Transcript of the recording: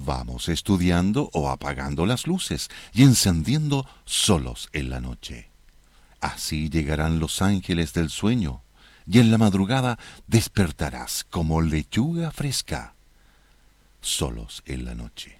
Vamos estudiando o apagando las luces y encendiendo solos en la noche. Así llegarán los ángeles del sueño, y en la madrugada despertarás como lechuga fresca, solos en la noche.